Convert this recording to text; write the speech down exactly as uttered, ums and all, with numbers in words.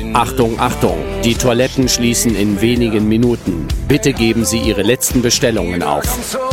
Achtung, Achtung, die Toiletten schließen in wenigen Minuten. Bitte geben Sie Ihre letzten Bestellungen auf.